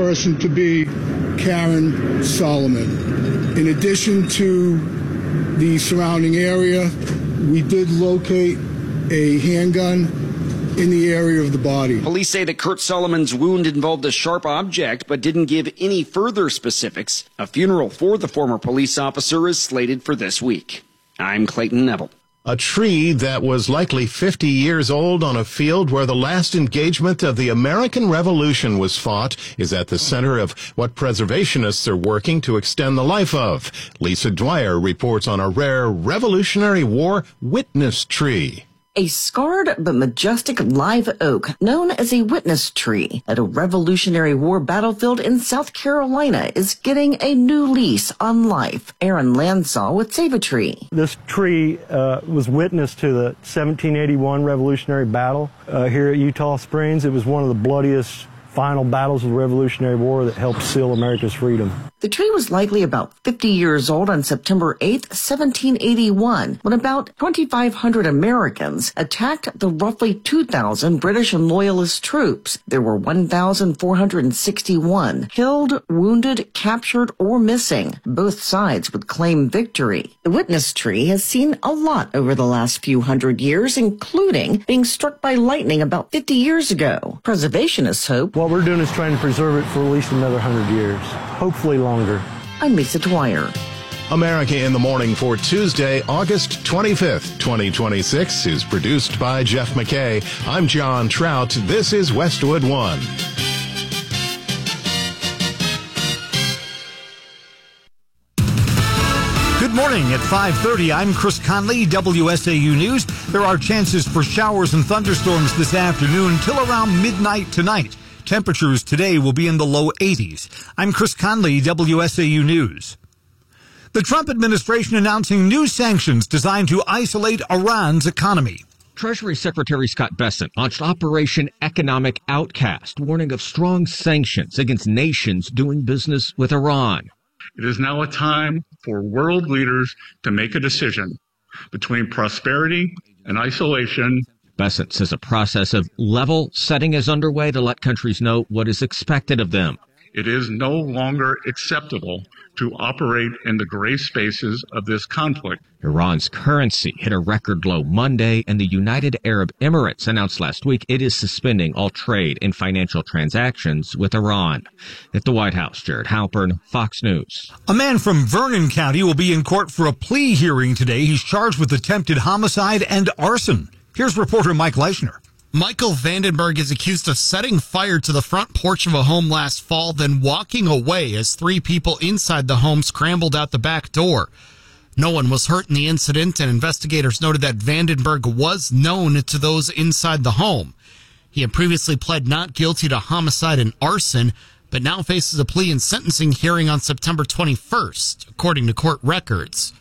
person to be Karen Solomon. In addition to the surrounding area, we did locate a handgun in the area of the body. Police say that Kurt Solomon's wound involved a sharp object, but didn't give any further specifics. A funeral for the former police officer is slated for this week. I'm Clayton Neville. A tree that was likely 50 years old on a field where the last engagement of the American Revolution was fought is at the center of what preservationists are working to extend the life of. Lisa Dwyer reports on a rare Revolutionary War witness tree. A scarred but majestic live oak known as a witness tree at a Revolutionary War battlefield in South Carolina is getting a new lease on life. Aaron Landsaw with Save a Tree. This tree was witness to the 1781 Revolutionary Battle here at Eutaw Springs. It was one of the bloodiest final battles of the Revolutionary War that helped seal America's freedom. The tree was likely about 50 years old on September 8, 1781, when about 2,500 Americans attacked the roughly 2,000 British and Loyalist troops. There were 1,461 killed, wounded, captured, or missing. Both sides would claim victory. The witness tree has seen a lot over the last few hundred years, including being struck by lightning about 50 years ago. Preservationists hope what we're doing is trying to preserve it for at least another 100 years, hopefully longer. I'm Lisa Dwyer. America in the Morning for Tuesday, August 25th, 2026 is produced by Jeff McKay. I'm John Trout. This is Westwood One. Good morning at 5:30. I'm Chris Conley, WSAU News. There are chances for showers and thunderstorms this afternoon till around midnight tonight. Temperatures today will be in the low 80s. I'm Chris Conley, WSAU News. The Trump administration announcing new sanctions designed to isolate Iran's economy. Treasury Secretary Scott Bessent launched Operation Economic Outcast, warning of strong sanctions against nations doing business with Iran. It is now a time for world leaders to make a decision between prosperity and isolation. Bessent says a process of level setting is underway to let countries know what is expected of them. It is no longer acceptable to operate in the gray spaces of this conflict. Iran's currency hit a record low Monday, and the United Arab Emirates announced last week it is suspending all trade and financial transactions with Iran. At the White House, Jared Halpern, Fox News. A man from Vernon County will be in court for a plea hearing today. He's charged with attempted homicide and arson. Here's reporter Mike Leishner. Michael Vandenberg is accused of setting fire to the front porch of a home last fall, then walking away as three people inside the home scrambled out the back door. No one was hurt in the incident, and investigators noted that Vandenberg was known to those inside the home. He had previously pled not guilty to homicide and arson, but now faces a plea and sentencing hearing on September 21st, according to court records.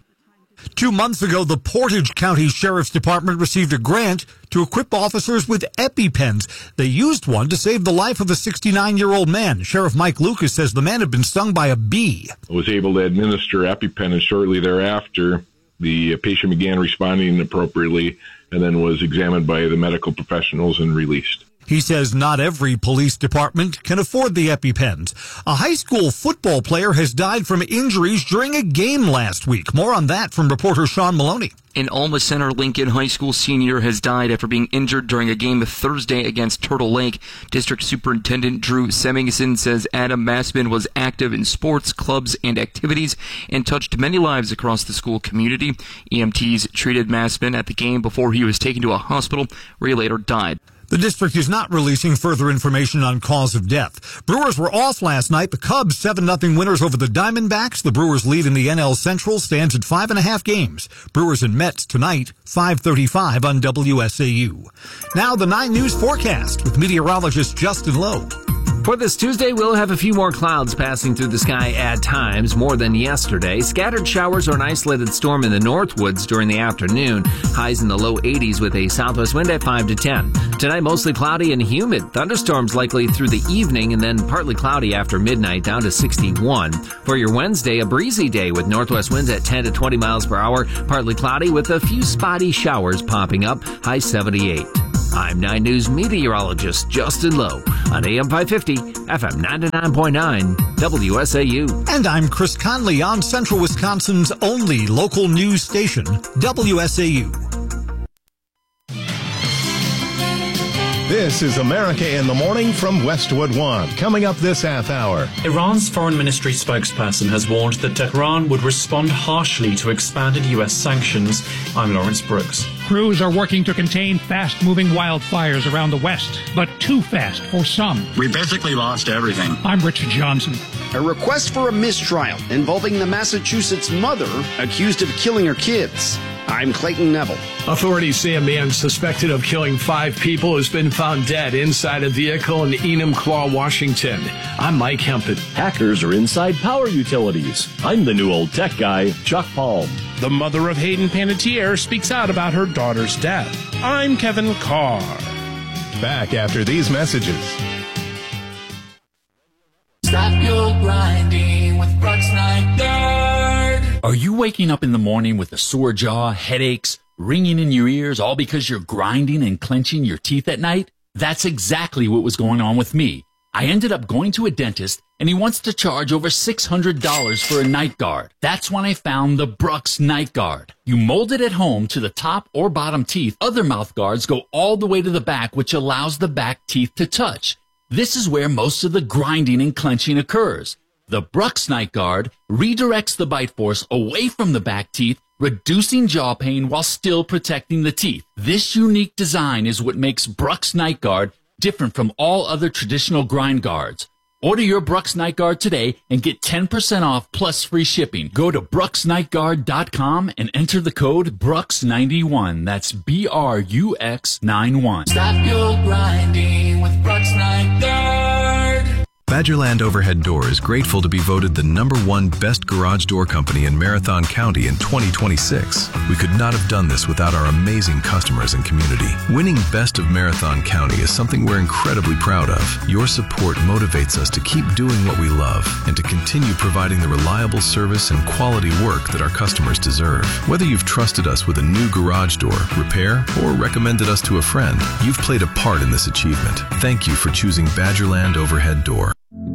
2 months ago, the Portage County Sheriff's Department received a grant to equip officers with EpiPens. They used one to save the life of a 69-year-old man. Sheriff Mike Lucas says the man had been stung by a bee. I was able to administer EpiPen, and shortly thereafter, the patient began responding appropriately and then was examined by the medical professionals and released. He says not every police department can afford the EpiPens. A high school football player has died from injuries during a game last week. More on that from reporter Sean Maloney. An Alma Center Lincoln High School senior has died after being injured during a game Thursday against Turtle Lake. District Superintendent Drew Semingson says Adam Massman was active in sports, clubs, and activities and touched many lives across the school community. EMTs treated Massman at the game before he was taken to a hospital where he later died. The district is not releasing further information on cause of death. Brewers were off last night. The Cubs 7-0 winners over the Diamondbacks. The Brewers lead in the NL Central stands at 5.5 games. Brewers and Mets tonight, 5:35 on WSAU. Now the 9 News forecast with meteorologist Justin Lowe. For this Tuesday, we'll have a few more clouds passing through the sky at times, more than yesterday. Scattered showers or an isolated storm in the Northwoods during the afternoon. Highs in the low 80s with a southwest wind at 5 to 10. Tonight, mostly cloudy and humid. Thunderstorms likely through the evening and then partly cloudy after midnight, down to 61. For your Wednesday, a breezy day with northwest winds at 10 to 20 miles per hour. Partly cloudy with a few spotty showers popping up. High 78. I'm 9 News meteorologist Justin Lowe on AM 550, FM 99.9, WSAU. And I'm Chris Conley on Central Wisconsin's only local news station, WSAU. This is America in the Morning from Westwood One. Coming up this half hour. Iran's foreign ministry spokesperson has warned that Tehran would respond harshly to expanded U.S. sanctions. I'm Lawrence Brooks. Crews are working to contain fast-moving wildfires around the West, but too fast for some. We basically lost everything. I'm Richard Johnson. A request for a mistrial involving the Massachusetts mother accused of killing her kids. I'm Clayton Neville. Authorities say a man suspected of killing 5 people has been found dead inside a vehicle in Enumclaw, Washington. I'm Mike Hempel. Hackers are inside power utilities. I'm the new old tech guy, Chuck Palm. The mother of Hayden Panettiere speaks out about her daughter's death. I'm Kevin Carr. Back after these messages. Stop your grinding with Brooks Night Guard. Are you waking up in the morning with a sore jaw, headaches, ringing in your ears, all because you're grinding and clenching your teeth at night? That's exactly what was going on with me. I ended up going to a dentist, and he wants to charge over $600 for a night guard. That's when I found the Brooks Night Guard. You mold it at home to the top or bottom teeth. Other mouth guards go all the way to the back, which allows the back teeth to touch. This is where most of the grinding and clenching occurs. The Brooks Night Guard redirects the bite force away from the back teeth, reducing jaw pain while still protecting the teeth. This unique design is what makes Brooks Night Guard different from all other traditional grind guards. Order your Brooks Night Guard today and get 10% off plus free shipping. Go to brooksnightguard.com and enter the code BROOKS91. That's BRUX91. Stop your grinding with Brooks Night Guard. Badgerland Overhead Door is grateful to be voted the #1 best garage door company in Marathon County in 2026. We could not have done this without our amazing customers and community. Winning Best of Marathon County is something we're incredibly proud of. Your support motivates us to keep doing what we love and to continue providing the reliable service and quality work that our customers deserve. Whether you've trusted us with a new garage door, repair, or recommended us to a friend, you've played a part in this achievement. Thank you for choosing Badgerland Overhead Door.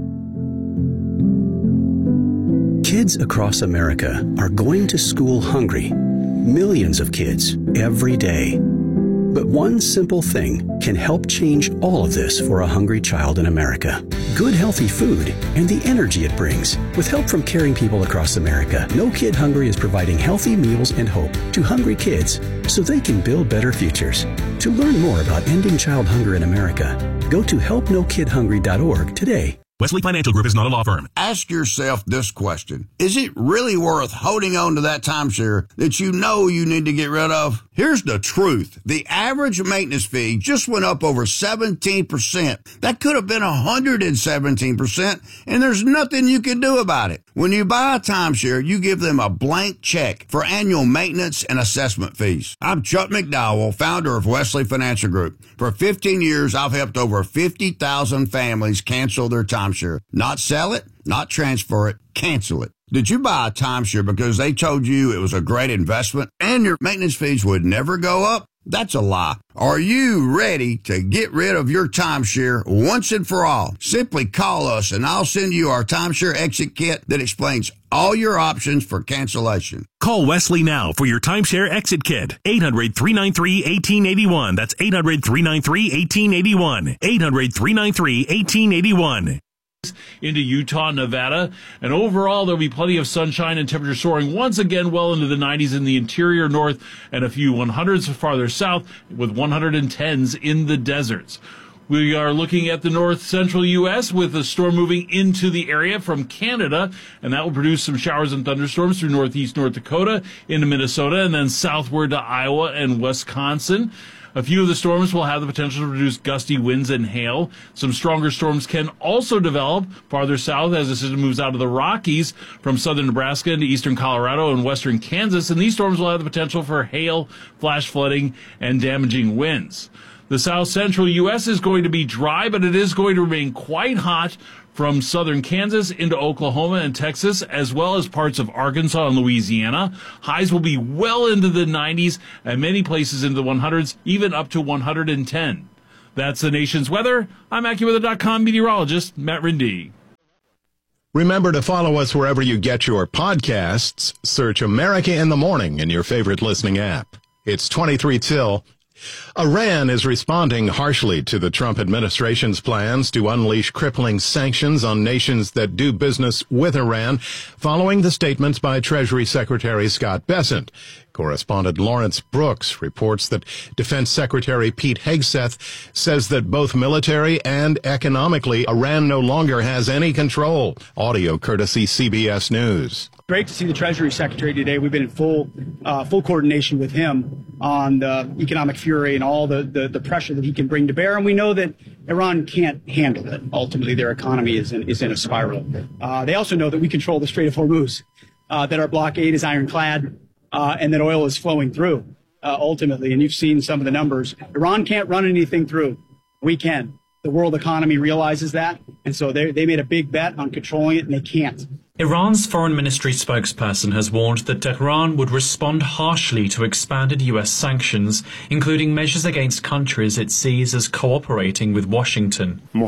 Kids across America are going to school hungry. Millions of kids every day. But one simple thing can help change all of this for a hungry child in America. Good, healthy food and the energy it brings. With help from caring people across America, No Kid Hungry is providing healthy meals and hope to hungry kids so they can build better futures. To learn more about ending child hunger in America, go to helpnokidhungry.org today. Wesley Financial Group is not a law firm. Ask yourself this question. Is it really worth holding on to that timeshare that you know you need to get rid of? Here's the truth. The average maintenance fee just went up over 17%. That could have been 117%, and there's nothing you can do about it. When you buy a timeshare, you give them a blank check for annual maintenance and assessment fees. I'm Chuck McDowell, founder of Wesley Financial Group. For 15 years, I've helped over 50,000 families cancel their timeshare. Not sell it, not transfer it, cancel it. Did you buy a timeshare because they told you it was a great investment and your maintenance fees would never go up? That's a lie. Are you ready to get rid of your timeshare once and for all? Simply call us and I'll send you our timeshare exit kit that explains all your options for cancellation. Call Wesley now for your timeshare exit kit. 800-393-1881. That's 800-393-1881. 800-393-1881. Into Utah, Nevada, and overall there'll be plenty of sunshine and temperature soaring once again well into the 90s in the interior north and a few 100s farther south with 110s in the deserts. We are looking at the north central U.S. with a storm moving into the area from Canada, and that will produce some showers and thunderstorms through northeast North Dakota into Minnesota and then southward to Iowa and Wisconsin. A few of the storms will have the potential to produce gusty winds and hail. Some stronger storms can also develop farther south as the system moves out of the Rockies from southern Nebraska into eastern Colorado and western Kansas, and these storms will have the potential for hail, flash flooding, and damaging winds. The south central U.S. is going to be dry, but it is going to remain quite hot from southern Kansas into Oklahoma and Texas, as well as parts of Arkansas and Louisiana. Highs will be well into the 90s and many places into the 100s, even up to 110. That's the nation's weather. I'm AccuWeather.com meteorologist Matt Rindy. Remember to follow us wherever you get your podcasts. Search America in the Morning in your favorite listening app. It's 23 till. Iran is responding harshly to the Trump administration's plans to unleash crippling sanctions on nations that do business with Iran, following the statements by Treasury Secretary Scott Bessent. Correspondent Lawrence Brooks reports that Defense Secretary Pete Hegseth says that both military and economically, Iran no longer has any control. Audio courtesy CBS News. Great to see the Treasury Secretary today. We've been in full coordination with him on the economic fury and all the pressure that he can bring to bear. And we know that Iran can't handle it. Ultimately, their economy is in a spiral. They also know that we control the Strait of Hormuz, that our blockade is ironclad, and that oil is flowing through, ultimately. And you've seen some of the numbers. Iran can't run anything through. We can. The world economy realizes that. And so they made a big bet on controlling it, and they can't. Iran's foreign ministry spokesperson has warned that Tehran would respond harshly to expanded U.S. sanctions, including measures against countries it sees as cooperating with Washington. Any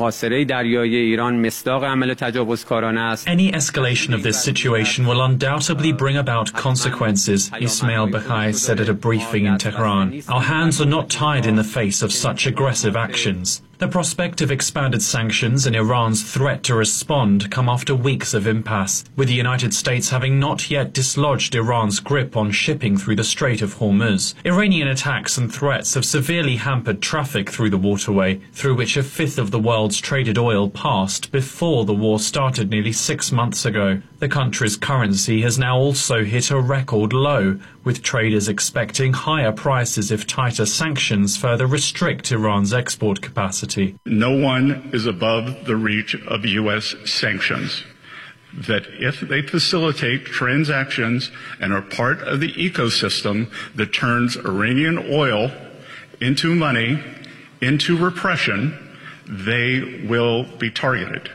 escalation of this situation will undoubtedly bring about consequences, Ismail Baghai said at a briefing in Tehran. Our hands are not tied in the face of such aggressive actions. The prospect of expanded sanctions and Iran's threat to respond come after weeks of impasse, with the United States having not yet dislodged Iran's grip on shipping through the Strait of Hormuz. Iranian attacks and threats have severely hampered traffic through the waterway, through which a fifth of the world's traded oil passed before the war started nearly 6 months ago. The country's currency has now also hit a record low, with traders expecting higher prices if tighter sanctions further restrict Iran's export capacity. No one is above the reach of U.S. sanctions. That if they facilitate transactions and are part of the ecosystem that turns Iranian oil into money, into repression, they will be targeted.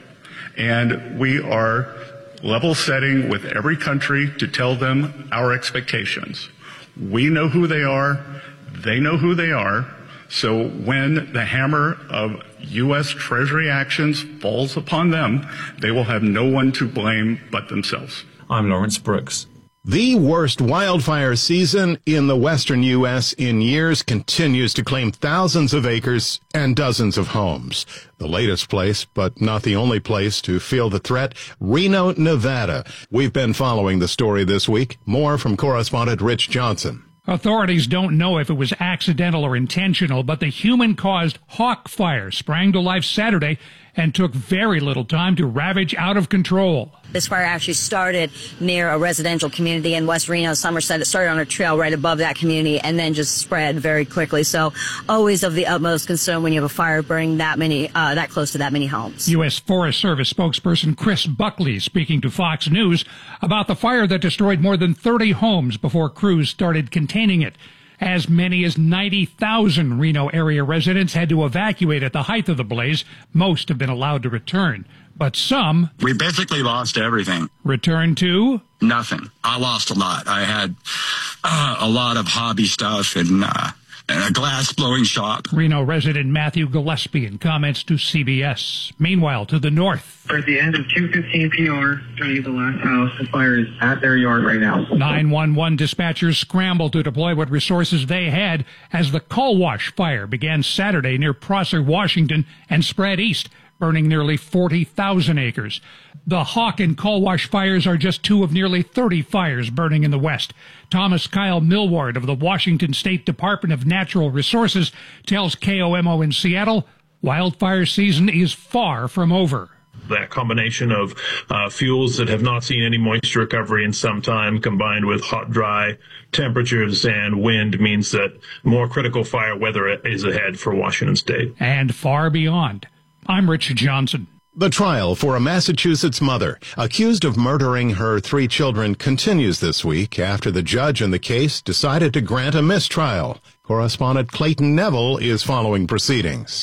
And we are level setting with every country to tell them our expectations. We know who they are. They know who they are. So when the hammer of U.S. Treasury actions falls upon them, they will have no one to blame but themselves. I'm Lawrence Brooks. The worst wildfire season in the western U.S. in years continues to claim thousands of acres and dozens of homes. The latest place, but not the only place to feel the threat, Reno, Nevada. We've been following the story this week. More from correspondent Rich Johnson. Authorities don't know if it was accidental or intentional, but the human-caused Hawk Fire sprang to life Saturday and took very little time to ravage out of control. This fire actually started near a residential community in West Reno, Somerset. It started on a trail right above that community and then just spread very quickly. So always of the utmost concern when you have a fire burning that close to that many homes. U.S. Forest Service spokesperson Chris Buckley speaking to Fox News about the fire that destroyed more than 30 homes before crews started containing it. As many as 90,000 Reno area residents had to evacuate at the height of the blaze. Most have been allowed to return, but some... We basically lost everything. Returned to? Nothing. I lost a lot. I had a lot of hobby stuff and a glass-blowing shop. Reno resident Matthew Gillespie in comments to CBS. Meanwhile, to the north. We're at the end of 215 PR, trying to get the last house. The fire is at their yard right now. 911 dispatchers scrambled to deploy what resources they had as the Colwash fire began Saturday near Prosser, Washington, and spread east, burning nearly 40,000 acres. The Hawk and Colwash fires are just two of nearly 30 fires burning in the West. Thomas Kyle Millward of the Washington State Department of Natural Resources tells KOMO in Seattle, wildfire season is far from over. That combination of fuels that have not seen any moisture recovery in some time, combined with hot, dry temperatures and wind, means that more critical fire weather is ahead for Washington State. And far beyond. I'm Rich Johnson. The trial for a Massachusetts mother accused of murdering her 3 children continues this week after the judge in the case decided to grant a mistrial. Correspondent Clayton Neville is following proceedings.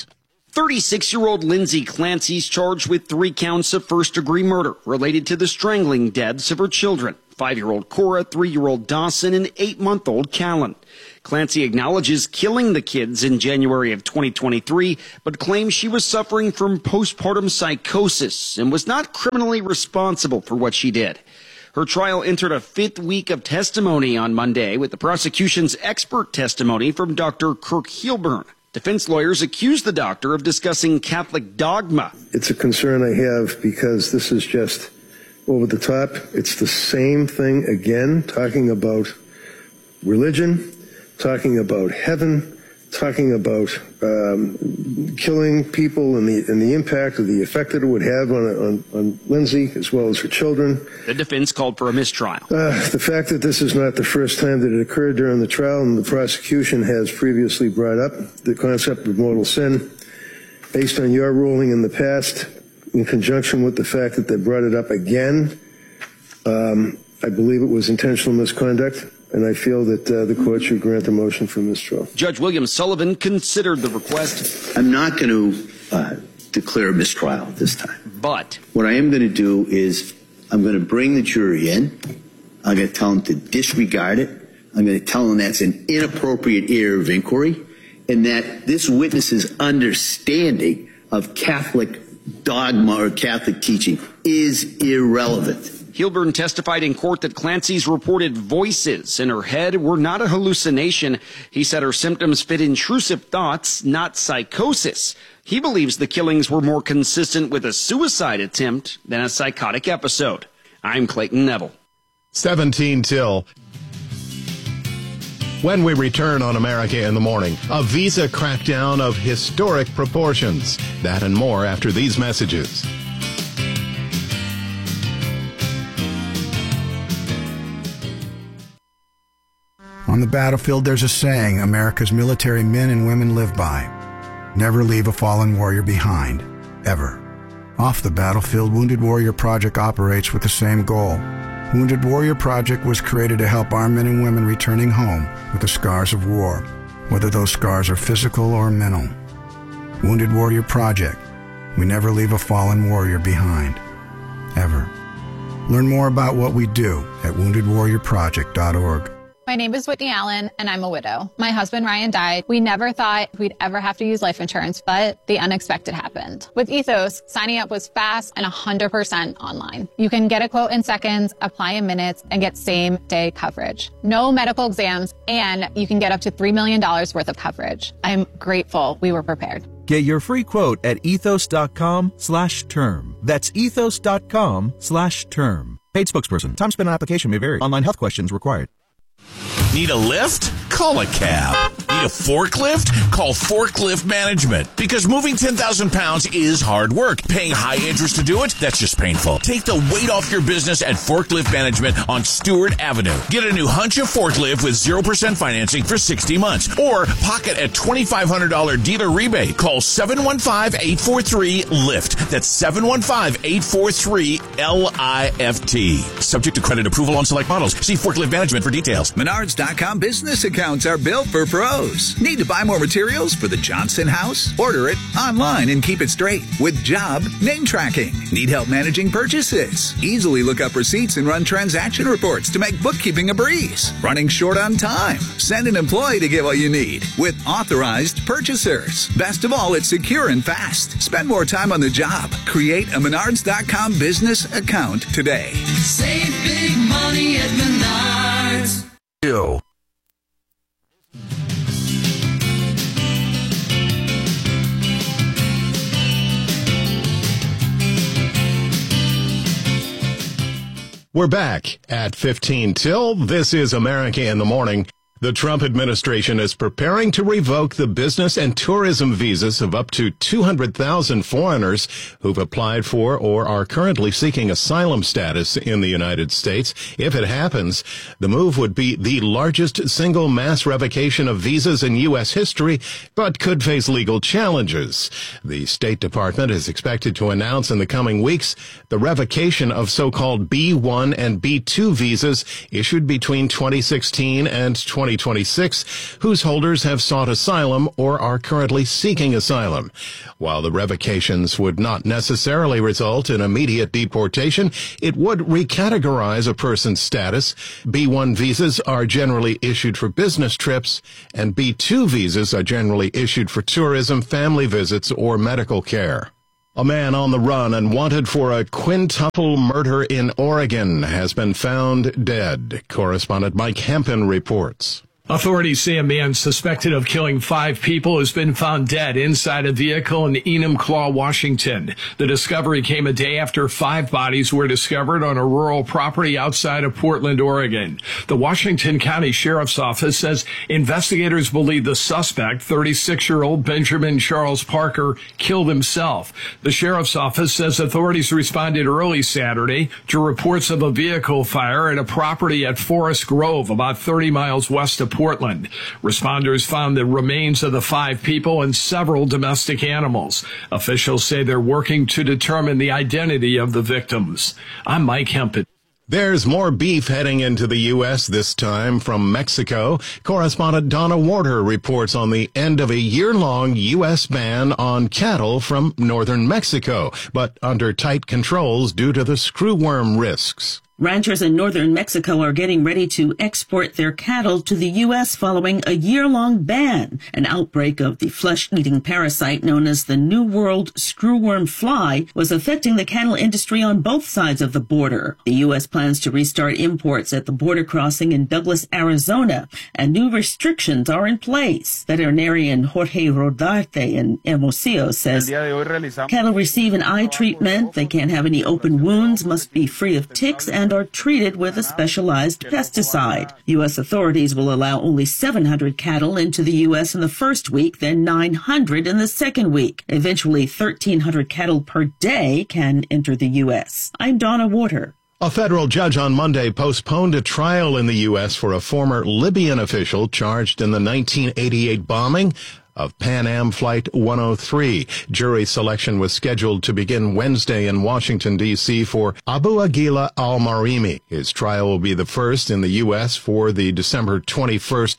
36-year-old Lindsay Clancy's charged with 3 counts of first-degree murder related to the strangling deaths of her children, 5-year-old Cora, 3-year-old Dawson, and 8-month-old Callan. Clancy acknowledges killing the kids in January of 2023, but claims she was suffering from postpartum psychosis and was not criminally responsible for what she did. Her trial entered a 5th week of testimony on Monday with the prosecution's expert testimony from Dr. Kirk Hilburn. Defense lawyers accused the doctor of discussing Catholic dogma. It's a concern I have because this is just over the top. It's the same thing again, talking about religion, talking about heaven, talking about killing people and the impact of the effect that it would have on Lindsay as well as her children. The defense called for a mistrial. The fact that this is not the first time that it occurred during the trial, and the prosecution has previously brought up the concept of mortal sin, based on your ruling in the past, in conjunction with the fact that they brought it up again, I believe it was intentional misconduct. And I feel that the court should grant a motion for mistrial. Judge William Sullivan considered the request. I'm not going to declare a mistrial this time. But what I am going to do is I'm going to bring the jury in. I'm going to tell them to disregard it. I'm going to tell them that's an inappropriate area of inquiry and that this witness's understanding of Catholic dogma or Catholic teaching is irrelevant. Hilburn testified in court that Clancy's reported voices in her head were not a hallucination. He said her symptoms fit intrusive thoughts, not psychosis. He believes the killings were more consistent with a suicide attempt than a psychotic episode. I'm Clayton Neville. 17 till. When we return on America in the Morning, a visa crackdown of historic proportions. That and more after these messages. On the battlefield, there's a saying America's military men and women live by. Never leave a fallen warrior behind, ever. Off the battlefield, Wounded Warrior Project operates with the same goal. Wounded Warrior Project was created to help our men and women returning home with the scars of war, whether those scars are physical or mental. Wounded Warrior Project. We never leave a fallen warrior behind, ever. Learn more about what we do at woundedwarriorproject.org. My name is Whitney Allen, and I'm a widow. My husband, Ryan, died. We never thought we'd ever have to use life insurance, but the unexpected happened. With Ethos, signing up was fast and 100% online. You can get a quote in seconds, apply in minutes, and get same-day coverage. No medical exams, and you can get up to $3 million worth of coverage. I'm grateful we were prepared. Get your free quote at ethos.com/term. That's ethos.com/term. Paid spokesperson. Time spent on application may vary. Online health questions required. Need a lift? Call a cab. Need a forklift? Call Forklift Management. Because moving 10,000 pounds is hard work. Paying high interest to do it? That's just painful. Take the weight off your business at Forklift Management on Stewart Avenue. Get a new Huncha forklift with 0% financing for 60 months. Or pocket a $2,500 dealer rebate. Call 715-843-LIFT. That's 715-843-LIFT. Subject to credit approval on select models. See Forklift Management for details. Menards.com business accounts are built for pros. Need to buy more materials for the Johnson house? Order it online and keep it straight with job name tracking. Need help managing purchases? Easily look up receipts and run transaction reports to make bookkeeping a breeze. Running short on time? Send an employee to get what you need with authorized purchasers. Best of all, it's secure and fast. Spend more time on the job. Create a Menards.com business account today. Save big money at Menards. Ew. We're back at 15 till. This is America in the Morning. The Trump administration is preparing to revoke the business and tourism visas of up to 200,000 foreigners who've applied for or are currently seeking asylum status in the United States. If it happens, the move would be the largest single mass revocation of visas in U.S. history, but could face legal challenges. The State Department is expected to announce in the coming weeks the revocation of so-called B-1 and B-2 visas issued between 2016 and 2020. 2026 whose holders have sought asylum or are currently seeking asylum. While the revocations would not necessarily result in immediate deportation, it would recategorize a person's status. B-1 visas are generally issued for business trips, and B-2 visas are generally issued for tourism, family visits, or medical care. A man on the run and wanted for a quintuple murder in Oregon has been found dead. Correspondent Mike Hempen reports. Authorities say a man suspected of killing 5 people has been found dead inside a vehicle in Enumclaw, Washington. The discovery came a day after 5 bodies were discovered on a rural property outside of Portland, Oregon. The Washington County Sheriff's Office says investigators believe the suspect, 36-year-old Benjamin Charles Parker, killed himself. The Sheriff's Office says authorities responded early Saturday to reports of a vehicle fire at a property at Forest Grove, about 30 miles west of Portland. Responders found the remains of the 5 people and several domestic animals. Officials say they're working to determine the identity of the victims. I'm Mike Hempen. There's more beef heading into the U.S., this time from Mexico. Correspondent Donna Warder reports on the end of a year-long U.S. ban on cattle from northern Mexico, but under tight controls due to the screwworm risks. Ranchers in northern Mexico are getting ready to export their cattle to the U.S. following a year-long ban. An outbreak of the flesh-eating parasite known as the New World screwworm fly was affecting the cattle industry on both sides of the border. The U.S. plans to restart imports at the border crossing in Douglas, Arizona, and new restrictions are in place. Veterinarian Jorge Rodarte in Hermosillo says cattle receive an eye treatment, they can't have any open wounds, must be free of ticks, and are treated with a specialized pesticide. U.S. authorities will allow only 700 cattle into the U.S. in the first week, then 900 in the second week. Eventually, 1,300 cattle per day can enter the U.S. I'm Donna Warder. A federal judge on Monday postponed a trial in the U.S. for a former Libyan official charged in the 1988 bombing of Pan Am Flight 103. Jury selection was scheduled to begin Wednesday in Washington, D.C. for Abu Aguila al-Marimi. His trial will be the first in the U.S. for the December 21st,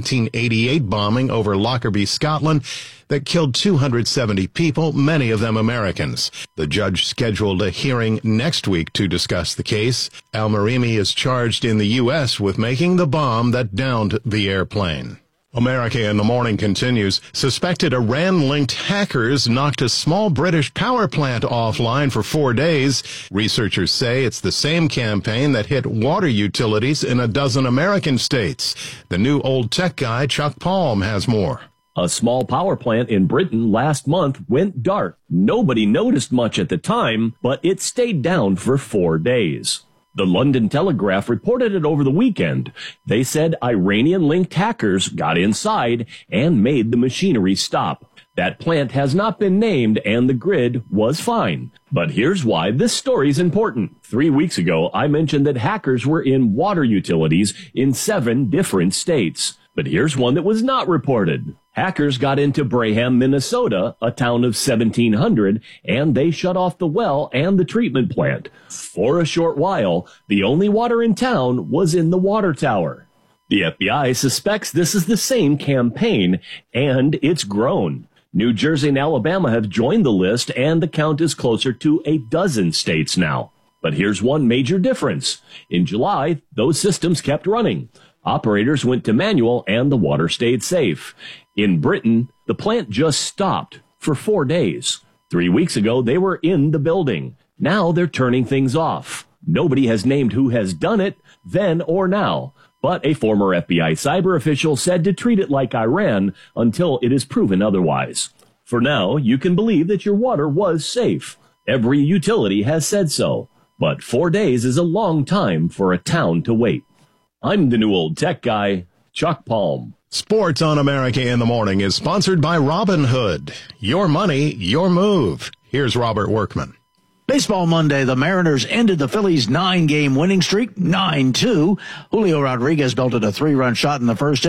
1988 bombing over Lockerbie, Scotland, that killed 270 people, many of them Americans. The judge scheduled a hearing next week to discuss the case. Al-Marimi is charged in the U.S. with making the bomb that downed the airplane. America in the Morning continues. Suspected Iran-linked hackers knocked a small British power plant offline for 4 days. Researchers say it's the same campaign that hit water utilities in a dozen American states. The new old tech guy, Chuck Palm, has more. A small power plant in Britain last month went dark. Nobody noticed much at the time, but it stayed down for 4 days. The London Telegraph reported it over the weekend. They said Iranian-linked hackers got inside and made the machinery stop. That plant has not been named, and the grid was fine. But here's why this story's important. 3 weeks ago, I mentioned that hackers were in water utilities in 7 different states. But here's one that was not reported. Hackers got into Braham, Minnesota, a town of 1,700, and they shut off the well and the treatment plant. For a short while, the only water in town was in the water tower. The FBI suspects this is the same campaign, and it's grown. New Jersey and Alabama have joined the list, and the count is closer to a dozen states now. But here's one major difference. In July, those systems kept running. Operators went to manual, and the water stayed safe. In Britain, the plant just stopped for 4 days. 3 weeks ago, they were in the building. Now they're turning things off. Nobody has named who has done it, then or now. But a former FBI cyber official said to treat it like Iran until it is proven otherwise. For now, you can believe that your water was safe. Every utility has said so. But 4 days is a long time for a town to wait. I'm the new old tech guy, Chuck Palm. Sports on America in the Morning is sponsored by Robinhood. Your money, your move. Here's Robert Workman. Baseball Monday, the Mariners ended the Phillies' 9-game winning streak, 9-2. Julio Rodriguez belted a 3-run shot in the first inning.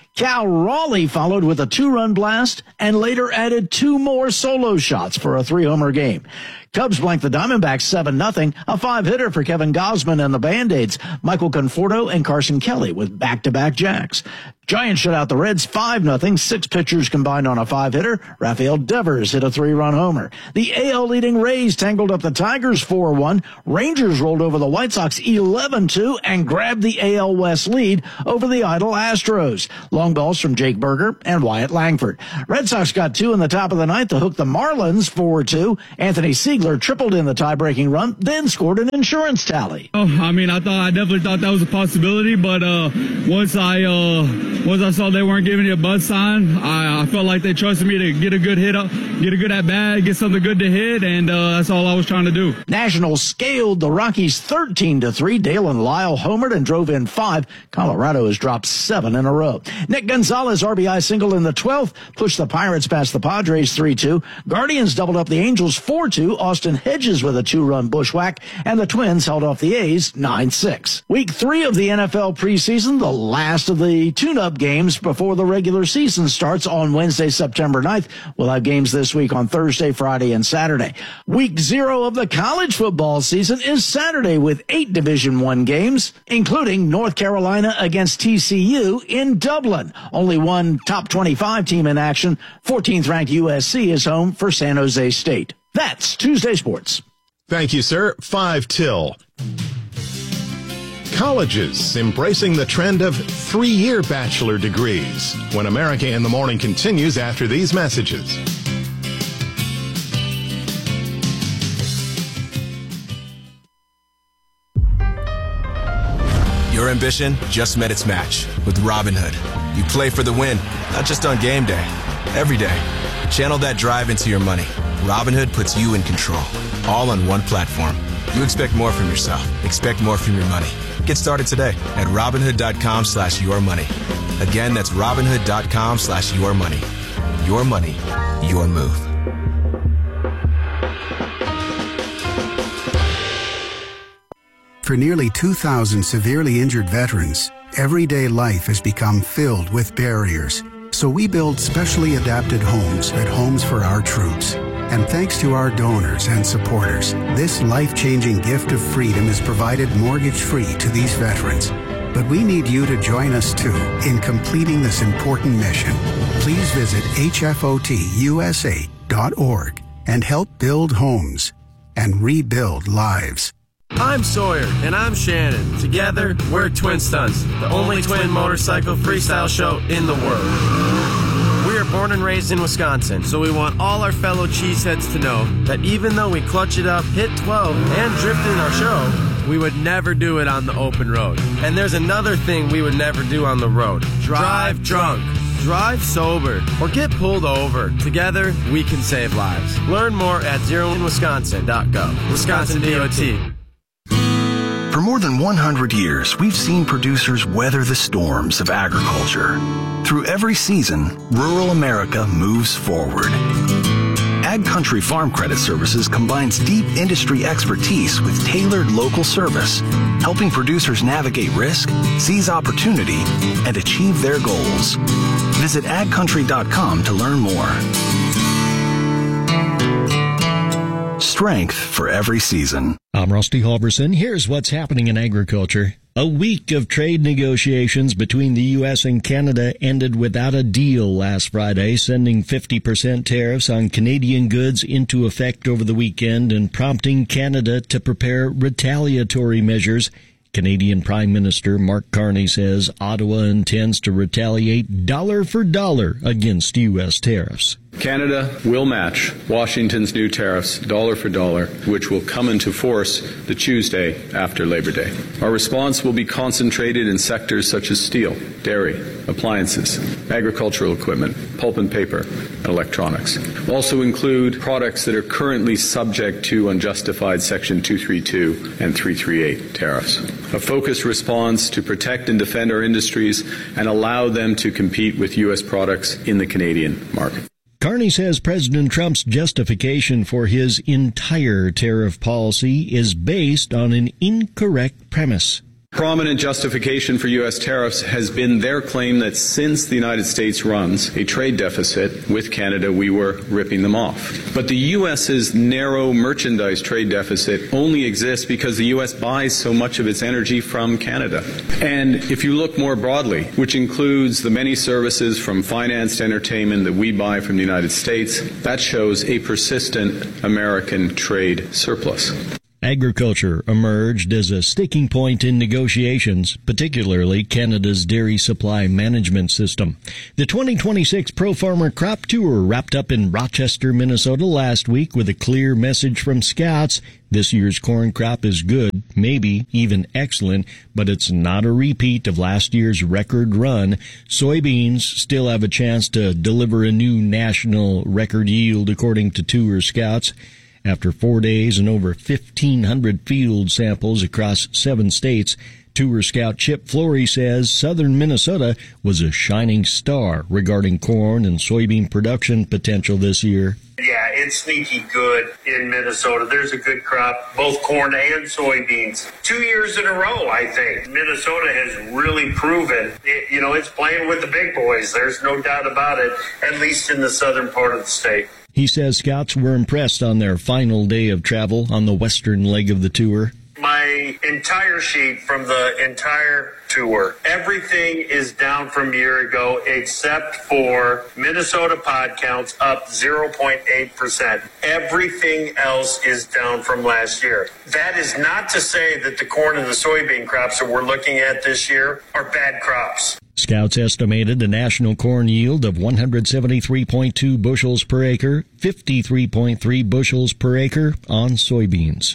Cal Raleigh followed with a 2-run blast and later added 2 more solo shots for a 3-homer game. Cubs blanked the Diamondbacks 7-0, a 5-hitter for Kevin Gausman and the Band-Aids, Michael Conforto and Carson Kelly with back-to-back jacks. Giants shut out the Reds 5-0, 6 pitchers combined on a 5-hitter. Rafael Devers hit a 3-run homer. The AL leading Rays tangled up the Tigers 4-1. Rangers rolled over the White Sox 11-2 and grabbed the AL West lead over the idle Astros. Long balls from Jake Berger and Wyatt Langford. Red Sox got 2 in the top of the ninth to hook the Marlins 4-2. Anthony Siegler tripled in the tie-breaking run, then scored an insurance tally. I definitely thought that was a possibility, but once I saw they weren't giving you a buzz sign, I felt like they trusted me to get a good hit up, get a good at bat, get something good to hit, and that's all I was trying to do. Nationals scaled the Rockies 13-3. Dalen Lyle homered and drove in 5. Colorado has dropped 7 in a row. Nick Gonzalez RBI single in the 12th pushed the Pirates past the Padres 3-2. Guardians doubled up the Angels 4-2. Austin Hedges with a 2-run bushwhack, and the Twins held off the A's 9-6. Week 3 of the NFL preseason, the last of the tune-up games before the regular season starts on Wednesday, September 9th. We'll have games this week on Thursday, Friday, and Saturday. Week 0 of the college football season is Saturday with 8 Division I games, including North Carolina against TCU in Dublin. Only one top 25 team in action. 14th ranked USC is home for San Jose State. That's Tuesday Sports. Thank you, sir. 5 till. Colleges embracing the trend of 3-year bachelor degrees. When America in the Morning continues after these messages. Your ambition just met its match with Robinhood. You play for the win, not just on game day, every day. Channel that drive into your money. Robinhood puts you in control, all on one platform. You expect more from yourself. Expect more from your money. Get started today at Robinhood.com/yourmoney. Again, that's Robinhood.com/yourmoney. Your money, your move. For nearly 2,000 severely injured veterans, everyday life has become filled with barriers. So we build specially adapted homes at Homes for Our Troops. And thanks to our donors and supporters, this life-changing gift of freedom is provided mortgage-free to these veterans. But we need you to join us, too, in completing this important mission. Please visit hfotusa.org and help build homes and rebuild lives. I'm Sawyer, and I'm Shannon. Together, we're Twin Stunts, the only twin motorcycle freestyle show in the world. We are born and raised in Wisconsin, so we want all our fellow cheeseheads to know that even though we clutch it up, hit 12, and drift in our show, we would never do it on the open road. And there's another thing we would never do on the road. Drive drunk. Drive sober or get pulled over. Together, we can save lives. Learn more at zeroinwisconsin.gov. Wisconsin DOT. For more than 100 years, we've seen producers weather the storms of agriculture. Through every season, rural America moves forward. Ag Country Farm Credit Services combines deep industry expertise with tailored local service, helping producers navigate risk, seize opportunity, and achieve their goals. Visit agcountry.com to learn more. Strength for every season. I'm Rusty Halverson. Here's what's happening in agriculture. A week of trade negotiations between the U.S. and Canada ended without a deal last Friday, sending 50% tariffs on Canadian goods into effect over the weekend and prompting Canada to prepare retaliatory measures. Canadian Prime Minister Mark Carney says Ottawa intends to retaliate dollar for dollar against U.S. tariffs. Canada will match Washington's new tariffs dollar for dollar, which will come into force the Tuesday after Labor Day. Our response will be concentrated in sectors such as steel, dairy, appliances, agricultural equipment, pulp and paper, and electronics. We'll also include products that are currently subject to unjustified Section 232 and 338 tariffs. A focused response to protect and defend our industries and allow them to compete with U.S. products in the Canadian market. Carney says President Trump's justification for his entire tariff policy is based on an incorrect premise. prominent justification for U.S. tariffs has been their claim that since the United States runs a trade deficit with Canada, we were ripping them off. But the U.S.'s narrow merchandise trade deficit only exists because the U.S. buys so much of its energy from Canada. And if you look more broadly, which includes the many services from finance to entertainment that we buy from the United States, that shows a persistent American trade surplus. Agriculture emerged as a sticking point in negotiations, particularly Canada's dairy supply management system. The 2026 Pro Farmer Crop Tour wrapped up in Rochester, Minnesota last week with a clear message from Scouts. This year's corn crop is good, maybe even excellent, but it's not a repeat of last year's record run. Soybeans still have a chance to deliver a new national record yield, according to Tour Scouts. After 4 days and over 1,500 field samples across 7 states, Tour Scout Chip Flory says southern Minnesota was a shining star regarding corn and soybean production potential this year. Yeah, it's sneaky good in Minnesota. There's a good crop, both corn and soybeans. 2 years in a row, I think. Minnesota has really proven, it's playing with the big boys. There's no doubt about it, at least in the southern part of the state. He says Scouts were impressed on their final day of travel on the western leg of the tour. My entire sheet from the entire tour, everything is down from a year ago except for Minnesota pod counts up 0.8%. Everything else is down from last year. That is not to say that the corn and the soybean crops that we're looking at this year are bad crops. Scouts estimated a national corn yield of 173.2 bushels per acre, 53.3 bushels per acre on soybeans.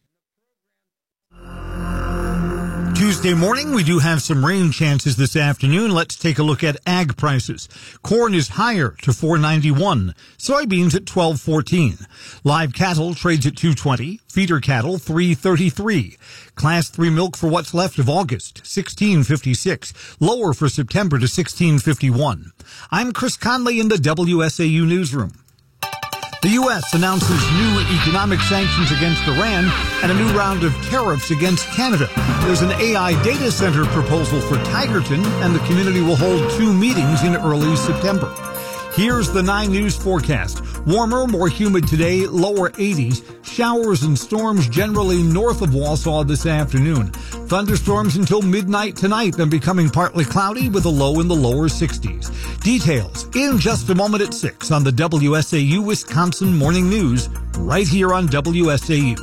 Tuesday morning, we do have some rain chances this afternoon. Let's take a look at ag prices. Corn is higher to $4.91. Soybeans at $12.14. Live cattle trades at $2.20. Feeder cattle $3.33. Class 3 milk for what's left of August, $16.56. Lower for September to $16.51. I'm Chris Conley in the WSAU newsroom. The U.S. announces new economic sanctions against Iran and a new round of tariffs against Canada. There's an AI data center proposal for Tigerton, and the community will hold 2 meetings in early September. Here's the 9 News forecast. Warmer, more humid today, lower 80s. Showers and storms generally north of Wausau this afternoon. Thunderstorms until midnight tonight, then becoming partly cloudy with a low in the lower 60s. Details in just a moment at 6 on the WSAU Wisconsin Morning News, right here on WSAU.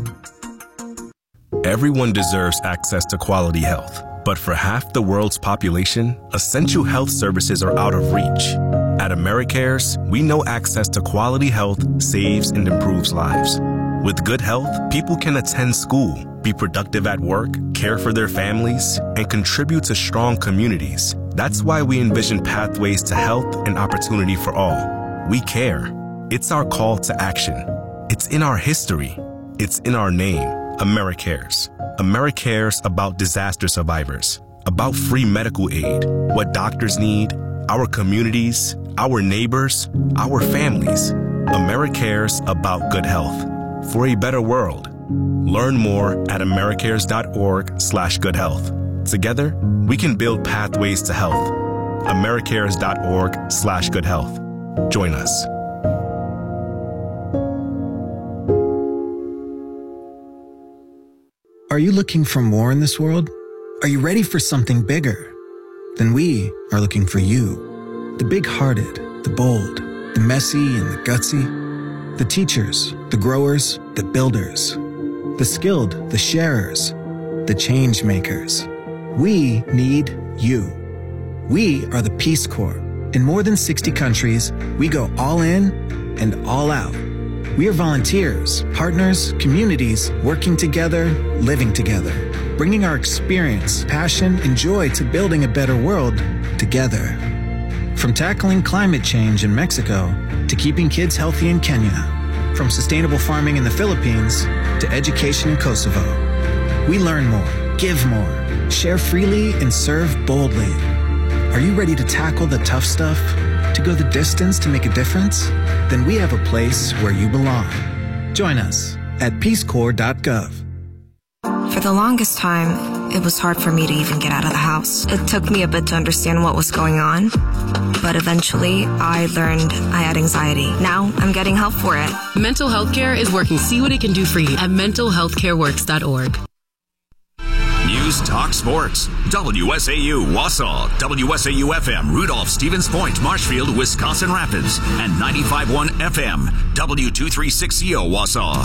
Everyone deserves access to quality health, but for half the world's population, essential health services are out of reach. At AmeriCares, we know access to quality health saves and improves lives. With good health, people can attend school, be productive at work, care for their families, and contribute to strong communities. That's why we envision pathways to health and opportunity for all. We care. It's our call to action. It's in our history. It's in our name, AmeriCares. AmeriCares about disaster survivors, about free medical aid, what doctors need, our communities, our neighbors, our families. AmeriCares about good health. For a better world. Learn more at americares.org/goodhealth. Together, we can build pathways to health. americares.org/goodhealth. Join us. Are you looking for more in this world? Are you ready for something bigger? Then we are looking for you. The big-hearted, the bold, the messy and the gutsy. The teachers, the growers, the builders. The skilled, the sharers, the change makers. We need you. We are the Peace Corps. In more than 60 countries, we go all in and all out. We are volunteers, partners, communities, working together, living together, bringing our experience, passion, and joy to building a better world together. From tackling climate change in Mexico to keeping kids healthy in Kenya, from sustainable farming in the Philippines to education in Kosovo. We learn more, give more, share freely, and serve boldly. Are you ready to tackle the tough stuff? To go the distance to make a difference? Then we have a place where you belong. Join us at peacecorps.gov. For the longest time, it was hard for me to even get out of the house. It took me a bit to understand what was going on, but eventually I learned I had anxiety. Now I'm getting help for it. Mental health care is working. See what it can do for you at mentalhealthcareworks.org. News Talk Sports. WSAU Wausau, WSAU FM Rudolph, Stevens Point, Marshfield, Wisconsin Rapids, and 95.1 FM W236CO Wausau.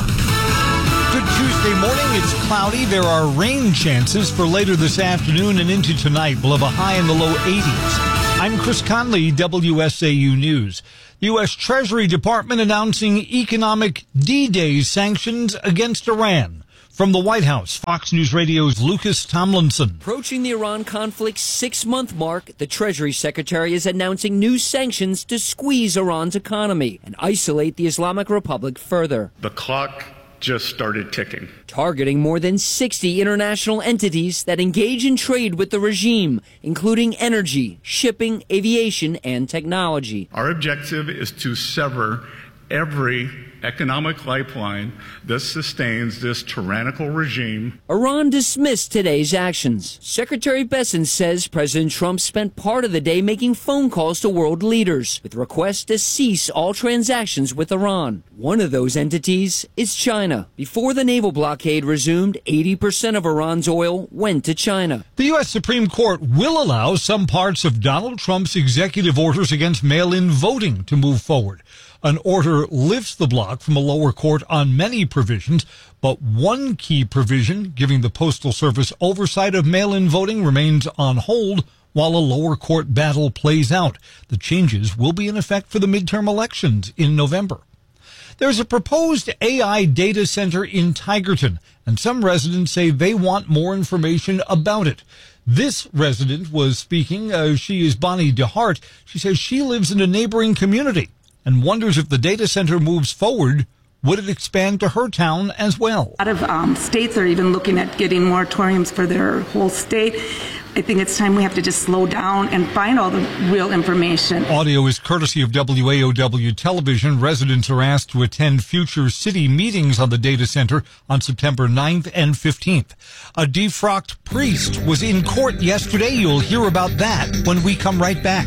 Good Tuesday morning. It's cloudy. There are rain chances for later this afternoon and into tonight. We'll have a high in the low 80s. I'm Chris Conley, WSAU News. The U.S. Treasury Department announcing economic D-Day sanctions against Iran. From the White House, Fox News Radio's Lucas Tomlinson. Approaching the Iran conflict's 6-month mark, the Treasury Secretary is announcing new sanctions to squeeze Iran's economy and isolate the Islamic Republic further. The clock just started ticking. Targeting more than 60 international entities that engage in trade with the regime, including energy, shipping, aviation, and technology. Our objective is to sever every economic lifeline that sustains this tyrannical regime. Iran dismissed today's actions. Secretary Bessent says President Trump spent part of the day making phone calls to world leaders with requests to cease all transactions with Iran. One of those entities is China. Before the naval blockade resumed, 80% of Iran's oil went to China. The U.S. Supreme Court will allow some parts of Donald Trump's executive orders against mail-in voting to move forward. An order lifts the block from a lower court on many provisions, but one key provision giving the Postal Service oversight of mail-in voting remains on hold while a lower court battle plays out. The changes will be in effect for the midterm elections in November. There's a proposed AI data center in Tigerton, and some residents say they want more information about it. This resident was speaking. She is Bonnie DeHart. She says she lives in a neighboring community and wonders if the data center moves forward, would it expand to her town as well? A lot of states are even looking at getting moratoriums for their whole state. I think it's time we have to just slow down and find all the real information. Audio is courtesy of WAOW Television. Residents are asked to attend future city meetings on the data center on September 9th and 15th. A defrocked priest was in court yesterday. You'll hear about that when we come right back.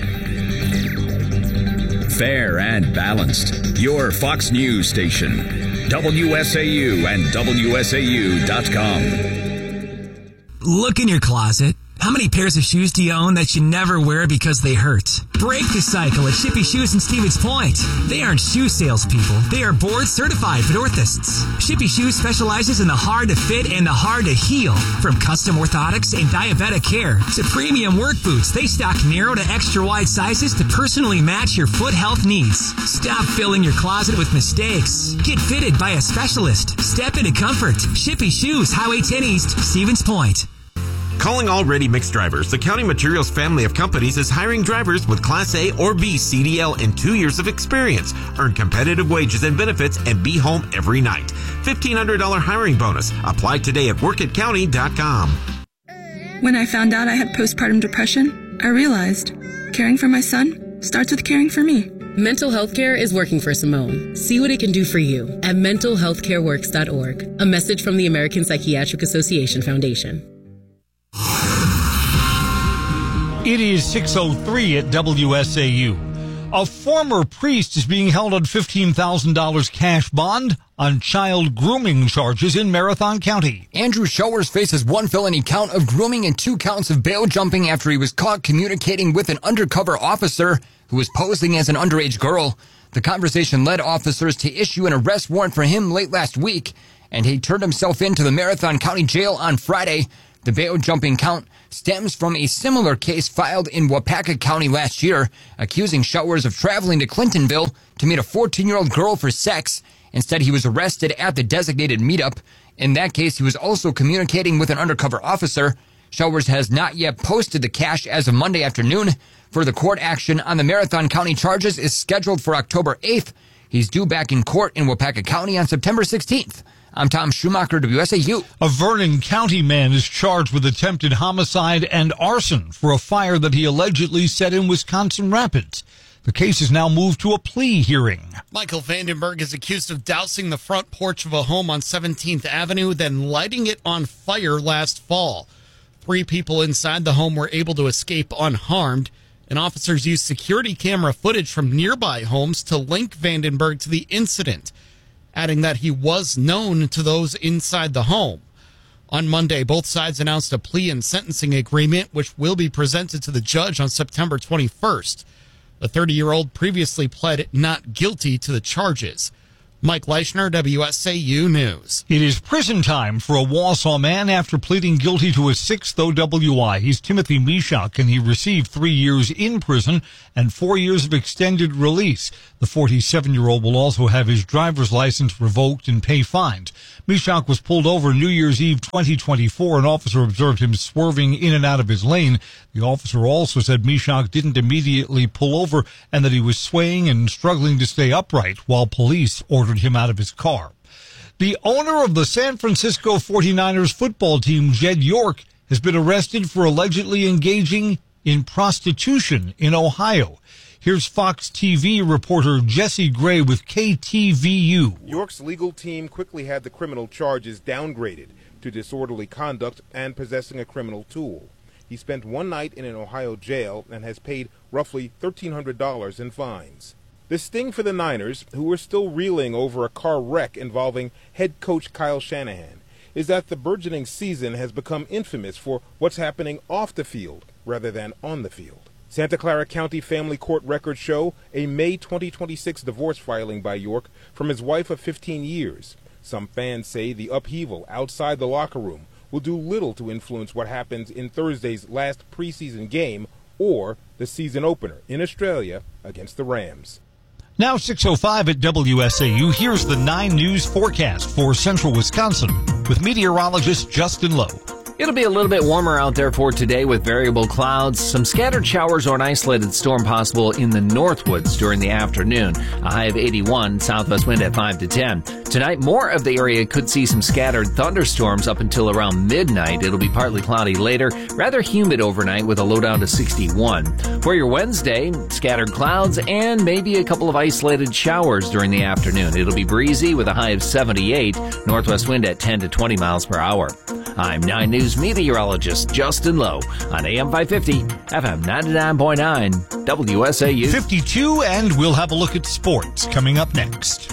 Fair and balanced. Your Fox News station. WSAU and WSAU.com. Look in your closet. How many pairs of shoes do you own that you never wear because they hurt? Break the cycle at Shippy Shoes in Stevens Point. They aren't shoe salespeople. They are board-certified orthotists. Shippy Shoes specializes in the hard-to-fit and the hard-to-heal. From custom orthotics and diabetic care to premium work boots, they stock narrow to extra-wide sizes to personally match your foot health needs. Stop filling your closet with mistakes. Get fitted by a specialist. Step into comfort. Shippy Shoes, Highway 10 East, Stevens Point. Calling all ready mix drivers, the County Materials family of companies is hiring drivers with Class A or B CDL and 2 years of experience. Earn competitive wages and benefits and be home every night. $1,500 hiring bonus. Apply today at workatcounty.com. When I found out I had postpartum depression, I realized caring for my son starts with caring for me. Mental health care is working for Simone. See what it can do for you at mentalhealthcareworks.org. A message from the American Psychiatric Association Foundation. It is 6:03 at WSAU. A former priest is being held on $15,000 cash bond on child grooming charges in Marathon County. Andrew Showers faces 1 felony count of grooming and 2 counts of bail jumping after he was caught communicating with an undercover officer who was posing as an underage girl. The conversation led officers to issue an arrest warrant for him late last week, and he turned himself into the Marathon County Jail on Friday. The bail jumping count stems from a similar case filed in Wapaka County last year, accusing Showers of traveling to Clintonville to meet a 14-year-old girl for sex. Instead, he was arrested at the designated meetup. In that case, he was also communicating with an undercover officer. Showers has not yet posted the cash as of Monday afternoon. Further court action on the Marathon County charges is scheduled for October 8th. He's due back in court in Wapaka County on September 16th. I'm Tom Schumacher, WSAU. A Vernon County man is charged with attempted homicide and arson for a fire that he allegedly set in Wisconsin Rapids. The case is now moved to a plea hearing. Michael Vandenberg is accused of dousing the front porch of a home on 17th Avenue, then lighting it on fire last fall. 3 people inside the home were able to escape unharmed, and officers used security camera footage from nearby homes to link Vandenberg to the incident, adding that he was known to those inside the home. On Monday, both sides announced a plea and sentencing agreement, which will be presented to the judge on September 21st. The 30-year-old previously pled not guilty to the charges. Mike Leischner, WSAU News. It is prison time for a Wausau man after pleading guilty to a 6th OWI. He's Timothy Mishak, and he received 3 years in prison and 4 years of extended release. The 47-year-old will also have his driver's license revoked and pay fines. Mishak was pulled over New Year's Eve 2024. An officer observed him swerving in and out of his lane. The officer also said Mishak didn't immediately pull over and that he was swaying and struggling to stay upright while police ordered him out of his car. The owner of the San Francisco 49ers football team, Jed York, has been arrested for allegedly engaging in prostitution in Ohio. Here's Fox TV reporter Jesse Gray with KTVU. York's legal team quickly had the criminal charges downgraded to disorderly conduct and possessing a criminal tool. He spent one night in an Ohio jail and has paid roughly $1,300 in fines. The sting for the Niners, who are still reeling over a car wreck involving head coach Kyle Shanahan, is that the burgeoning season has become infamous for what's happening off the field rather than on the field. Santa Clara County Family Court records show a May 2026 divorce filing by York from his wife of 15 years. Some fans say the upheaval outside the locker room will do little to influence what happens in Thursday's last preseason game or the season opener in Australia against the Rams. Now 6:05 at WSAU. Here's the 9 News forecast for central Wisconsin with meteorologist Justin Lowe. It'll be a little bit warmer out there for today with variable clouds, some scattered showers or an isolated storm possible in the Northwoods during the afternoon. A high of 81, southwest wind at 5 to 10. Tonight, more of the area could see some scattered thunderstorms up until around midnight. It'll be partly cloudy later, rather humid overnight with a low down to 61. For your Wednesday, scattered clouds and maybe a couple of isolated showers during the afternoon. It'll be breezy with a high of 78, northwest wind at 10 to 20 miles per hour. I'm 9 News meteorologist Justin Lowe on AM 550, FM 99.9, WSAU. 52, and we'll have a look at sports coming up next.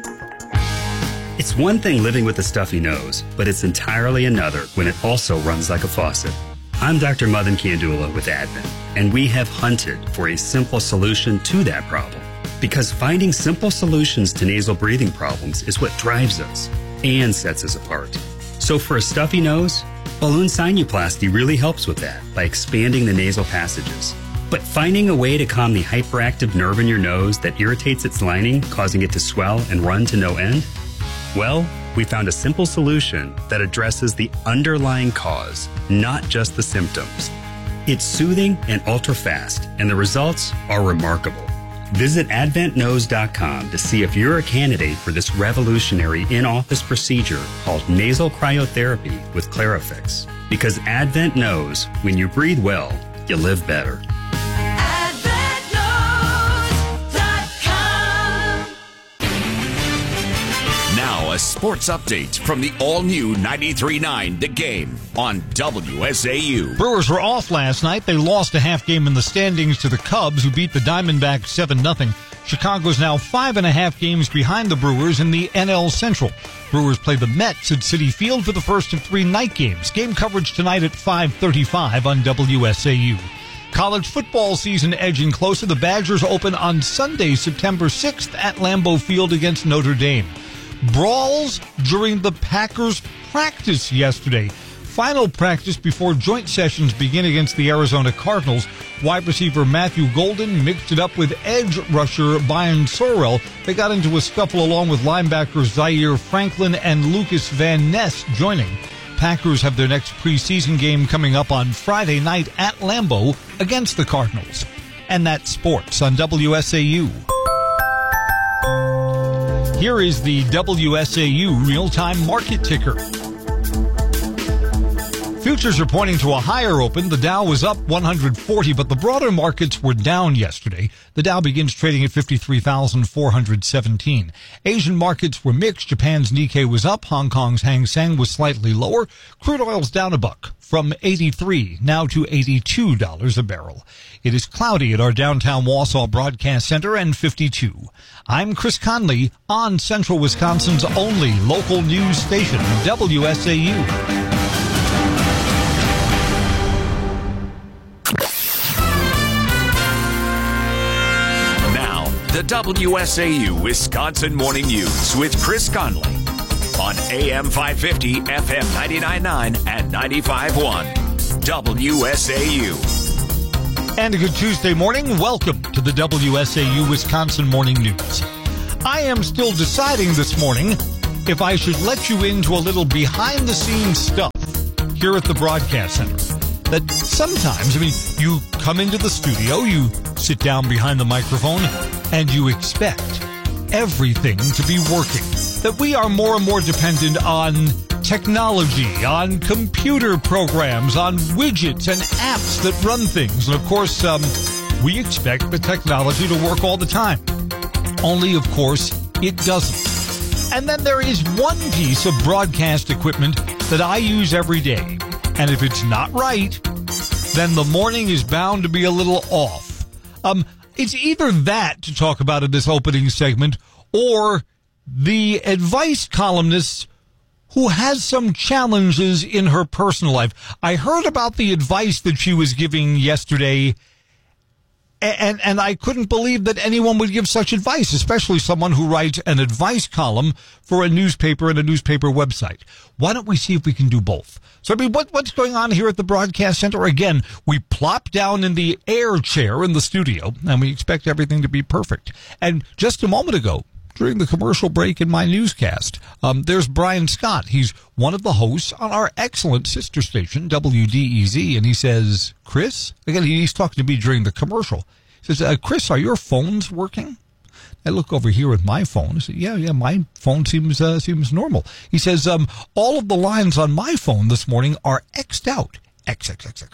It's one thing living with a stuffy nose, but it's entirely another when it also runs like a faucet. I'm Dr. Madan Kandula with Advent, and we have hunted for a simple solution to that problem. Because finding simple solutions to nasal breathing problems is what drives us and sets us apart. So for a stuffy nose, balloon sinuplasty really helps with that by expanding the nasal passages. But finding a way to calm the hyperactive nerve in your nose that irritates its lining, causing it to swell and run to no end? Well, we found a simple solution that addresses the underlying cause, not just the symptoms. It's soothing and ultra-fast, and the results are remarkable. Visit AdventNose.com to see if you're a candidate for this revolutionary in-office procedure called nasal cryotherapy with Clarifix. Because Advent knows when you breathe well, you live better. Now a sports update from the all-new 93.9 The Game on WSAU. Brewers were off last night. They lost a half game in the standings to the Cubs, who beat the Diamondbacks 7-0. Chicago's now 5.5 games behind the Brewers in the NL Central. Brewers play the Mets at Citi Field for the first of 3 night games. Game coverage tonight at 5:35 on WSAU. College football season edging closer. The Badgers open on Sunday, September 6th at Lambeau Field against Notre Dame. Brawls during the Packers' practice yesterday. Final practice before joint sessions begin against the Arizona Cardinals. Wide receiver Matthew Golden mixed it up with edge rusher Brian Sorrell. They got into a scuffle along with linebackers Zaire Franklin and Lucas Van Ness joining. Packers have their next preseason game coming up on Friday night at Lambeau against the Cardinals. And that's sports on WSAU. Here is the WSAU real-time market ticker. Futures are pointing to a higher open. The Dow was up 140, but the broader markets were down yesterday. The Dow begins trading at 53,417. Asian markets were mixed. Japan's Nikkei was up. Hong Kong's Hang Seng was slightly lower. Crude oil's down $1 from $83 now to $82 a barrel. It is cloudy at our downtown Wausau Broadcast Center and 52. I'm Chris Conley on Central Wisconsin's only local news station, WSAU. The WSAU Wisconsin Morning News with Chris Conley on AM 550, FM 99.9 and 95.1 WSAU. And a good Tuesday morning. Welcome to the WSAU Wisconsin Morning News. I am still deciding this morning if I should let you into a little behind-the-scenes stuff here at the Broadcast Center. That sometimes, you come into the studio, you sit down behind the microphone, and you expect everything to be working. That we are more and more dependent on technology, on computer programs, on widgets and apps that run things. And of course, we expect the technology to work all the time. Only, of course, it doesn't. And then there is one piece of broadcast equipment that I use every day. And if it's not right, then the morning is bound to be a little off. It's either that to talk about in this opening segment or the advice columnist who has some challenges in her personal life. I heard about the advice that she was giving yesterday, and I couldn't believe that anyone would give such advice, especially someone who writes an advice column for a newspaper and a newspaper website. Why don't we see if we can do both? So, what's going on here at the Broadcast Center? Again, we plop down in the air chair in the studio, and we expect everything to be perfect. And just a moment ago, during the commercial break in my newscast, there's Brian Scott. He's one of the hosts on our excellent sister station, WDEZ, and he says, Chris, again, he's talking to me during the commercial. He says, Chris, are your phones working? I look over here at my phone. I say, yeah, my phone seems normal. He says, all of the lines on my phone this morning are X'd out. X.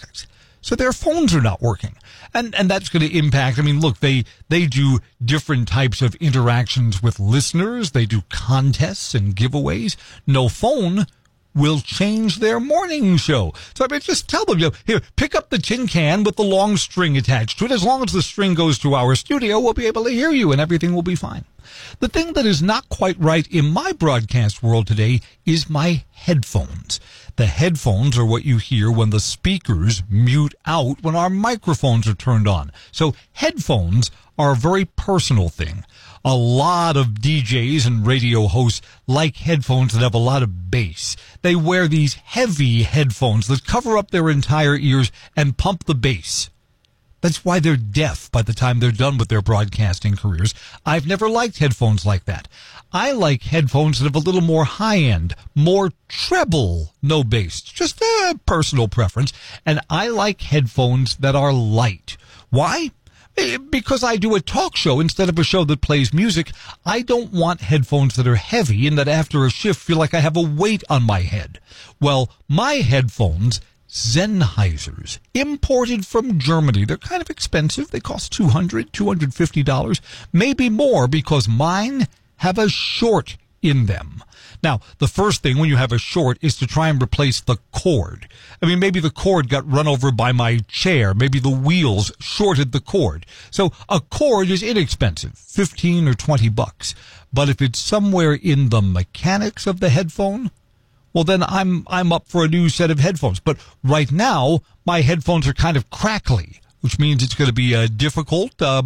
So their phones are not working. And that's going to impact. Look, they do different types of interactions with listeners. They do contests and giveaways. No phone will change their morning show. So just tell them, here, pick up the tin can with the long string attached to it. As long as the string goes to our studio, we'll be able to hear you and everything will be fine. The thing that is not quite right in my broadcast world today is my headphones. The headphones are what you hear when the speakers mute out when our microphones are turned on. So headphones are a very personal thing. A lot of DJs and radio hosts like headphones that have a lot of bass. They wear these heavy headphones that cover up their entire ears and pump the bass. That's why they're deaf by the time they're done with their broadcasting careers. I've never liked headphones like that. I like headphones that have a little more high-end, more treble, no bass. Just a personal preference. And I like headphones that are light. Why? Because I do a talk show instead of a show that plays music. I don't want headphones that are heavy and that after a shift feel like I have a weight on my head. Well, my headphones, Sennheisers, imported from Germany. They're kind of expensive. They cost $200, $250, maybe more, because mine have a short in them. Now, the first thing when you have a short is to try and replace the cord. Maybe the cord got run over by my chair. Maybe the wheels shorted the cord. So a cord is inexpensive, $15 or $20. But if it's somewhere in the mechanics of the headphone, well, then I'm up for a new set of headphones. But right now, my headphones are kind of crackly, which means it's going to be difficult, a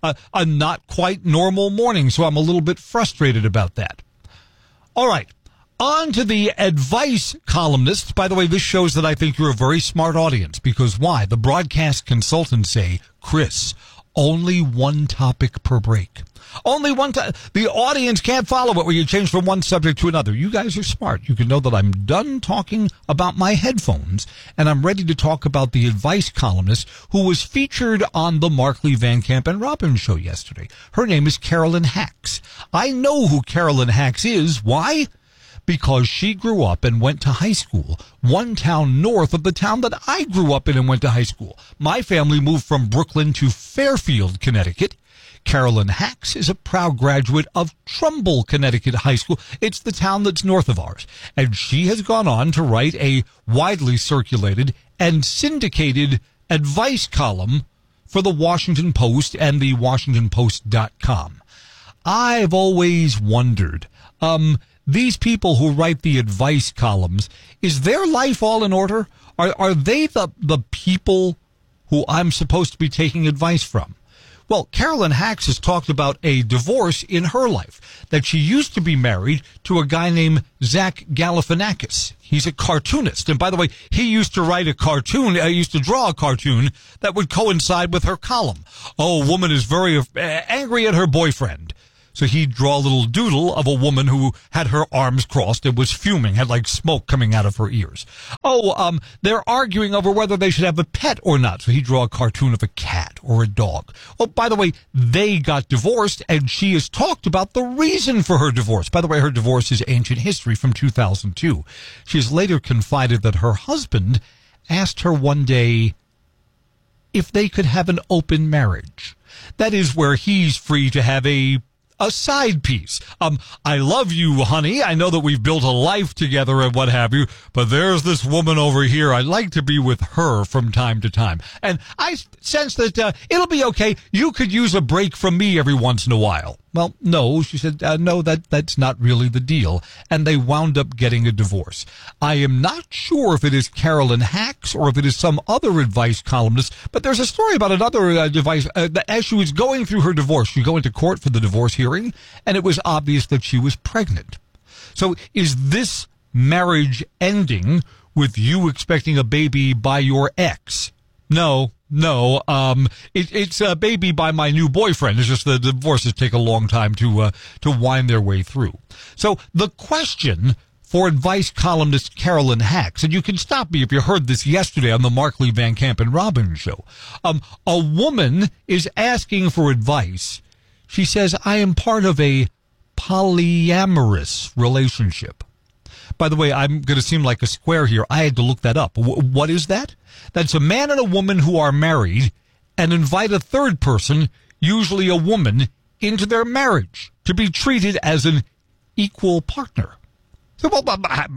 not quite normal morning. So I'm a little bit frustrated about that. All right, on to the advice columnists. By the way, this shows that I think you're a very smart audience, because why? The broadcast consultants say, Chris, only one topic per break. Only one time. The audience can't follow it where you change from one subject to another. You guys are smart. You can know that I'm done talking about my headphones, and I'm ready to talk about the advice columnist who was featured on the Markley, Van Camp, and Robbins show yesterday. Her name is Carolyn Hacks. I know who Carolyn Hacks is. Why? because she grew up and went to high school one town north of the town that I grew up in and went to high school. My family moved from Brooklyn to Fairfield, Connecticut. Carolyn Hacks is a proud graduate of Trumbull, Connecticut High School. It's the town that's north of ours. And she has gone on to write a widely circulated and syndicated advice column for the Washington Post and the WashingtonPost.com. I've always wondered, these people who write the advice columns, is their life all in order? Are they the people who I'm supposed to be taking advice from? Well, Carolyn Hacks has talked about a divorce in her life, that she used to be married to a guy named Zach Galifianakis. He's a cartoonist. And by the way, he used to write a cartoon, used to draw a cartoon that would coincide with her column. Oh, a woman is very angry at her boyfriend. So he'd draw a little doodle of a woman who had her arms crossed and was fuming, had like smoke coming out of her ears. Oh, they're arguing over whether they should have a pet or not. So he'd draw a cartoon of a cat or a dog. Oh, by the way, they got divorced, and she has talked about the reason for her divorce. By the way, her divorce is ancient history from 2002. She has later confided that her husband asked her one day if they could have an open marriage. That is where he's free to have a side piece. I love you, honey. I know that we've built a life together and what have you, but there's this woman over here. I'd like to be with her from time to time. And I sense that it'll be okay. You could use a break from me every once in a while. Well, no, she said, no, that's not really the deal. And they wound up getting a divorce. I am not sure if it is Carolyn Hacks or if it is some other advice columnist, but there's a story about another advice. As she was going through her divorce, she go into court for the divorce hearing, and it was obvious that she was pregnant. So is this marriage ending with you expecting a baby by your ex? No, it's a baby by my new boyfriend. It's just the divorces take a long time to wind their way through. So the question for advice columnist Carolyn Hacks, and you can stop me if you heard this yesterday on the Markley, Van Camp, and Robbins show. A woman is asking for advice. She says, I am part of a polyamorous relationship. By the way, I'm going to seem like a square here. I had to look that up. What is that? That's a man and a woman who are married and invite a third person, usually a woman, into their marriage to be treated as an equal partner. So, well,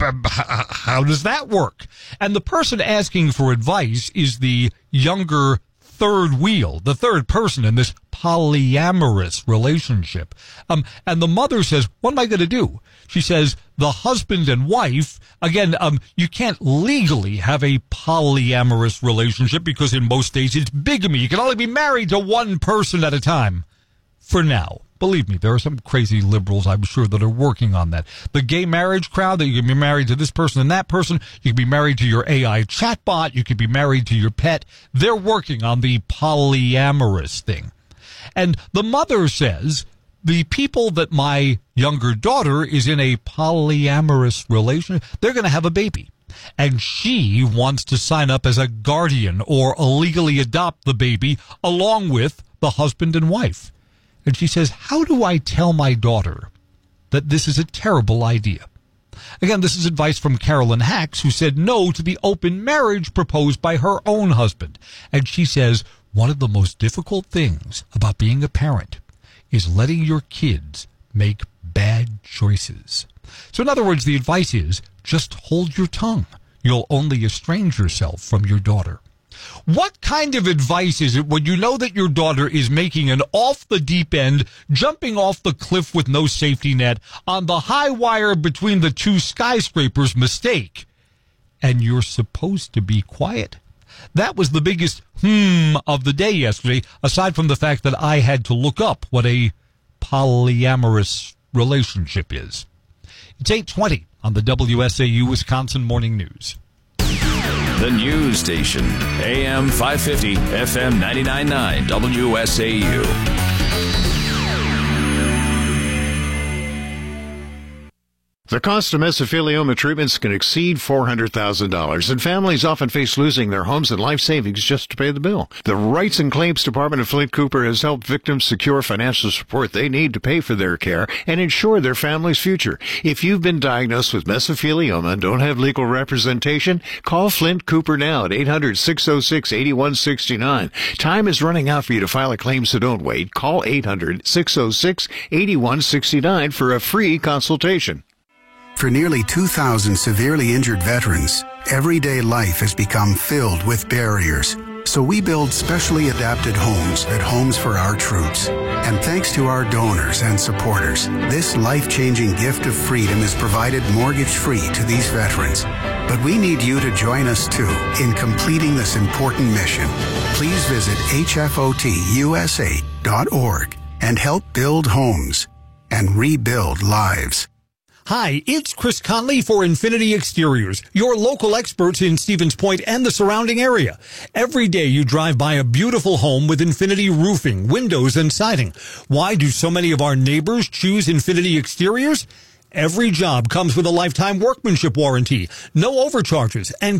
how does that work? And the person asking for advice is the younger third wheel, the third person in this polyamorous relationship. And the mother says, what am I going to do? She says, the husband and wife, again, you can't legally have a polyamorous relationship because in most states it's bigamy. You can only be married to one person at a time. For now. Believe me, there are some crazy liberals, I'm sure, that are working on that. The gay marriage crowd, that you can be married to this person and that person. You can be married to your AI chatbot. You can be married to your pet. They're working on the polyamorous thing. And the mother says, the people that my younger daughter is in a polyamorous relationship, they're going to have a baby. And she wants to sign up as a guardian or illegally adopt the baby along with the husband and wife. And she says, how do I tell my daughter that this is a terrible idea? Again, this is advice from Carolyn Hacks, who said no to the open marriage proposed by her own husband. And she says, one of the most difficult things about being a parent is letting your kids make bad choices. So in other words, the advice is just hold your tongue. You'll only estrange yourself from your daughter. What kind of advice is it when you know that your daughter is making an off the deep end, jumping off the cliff with no safety net on the high wire between the two skyscrapers mistake, and you're supposed to be quiet? That was the biggest of the day yesterday, aside from the fact that I had to look up what a polyamorous relationship is. It's 8:20 on the WSAU Wisconsin Morning News. The news station, AM 550, FM 99.9, WSAU. The cost of mesothelioma treatments can exceed $400,000, and families often face losing their homes and life savings just to pay the bill. The Rights and Claims Department of Flint Cooper has helped victims secure financial support they need to pay for their care and ensure their family's future. If you've been diagnosed with mesothelioma and don't have legal representation, call Flint Cooper now at 800-606-8169. Time is running out for you to file a claim, so don't wait. Call 800-606-8169 for a free consultation. For nearly 2,000 severely injured veterans, everyday life has become filled with barriers. So we build specially adapted homes at Homes for Our Troops. And thanks to our donors and supporters, this life-changing gift of freedom is provided mortgage-free to these veterans. But we need you to join us, too, in completing this important mission. Please visit hfotusa.org and help build homes and rebuild lives. Hi, it's Chris Conley for Infinity Exteriors, your local experts in Stevens Point and the surrounding area. Every day you drive by a beautiful home with Infinity roofing, windows, and siding. Why do so many of our neighbors choose Infinity Exteriors? Every job comes with a lifetime workmanship warranty, no overcharges, and